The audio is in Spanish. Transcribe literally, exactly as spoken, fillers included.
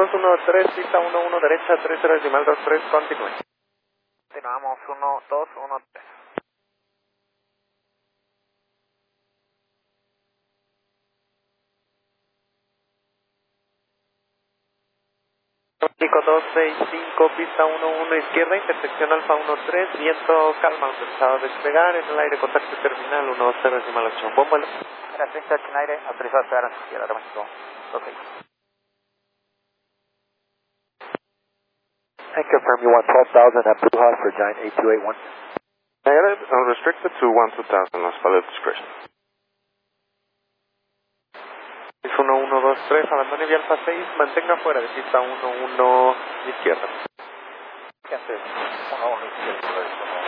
Continuamos uno tres, pista uno uno derecha, tres cero decimal dos tres, continúe. Continuamos uno dos uno tres. Pico dos seis cinco, pista uno uno izquierda, intersección alfa uno tres, viento calma, autorizado a despegar, en el aire contacto terminal uno cero decimal ocho, buen vuelo. Era treinta en aire, autorizado a despegar en su izquierda, México. Ok. And confirm you want twelve thousand at Blue House for Giant eight two eight one. Negative, unrestricted to one two thousand, as per discretion. uno uno dos tres, abandone vía alfa seis, mantenga fuera de pista uno uno izquierda. Gente, uno uno izquierda.